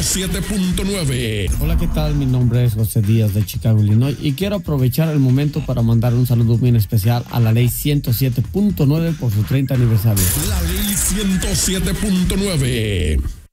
107.9. Hola, ¿qué tal? Mi nombre es José Díaz de Chicago, Illinois, y quiero aprovechar el momento para mandar un saludo bien especial a la ley 107.9 por su 30 aniversario. La ley 107.9.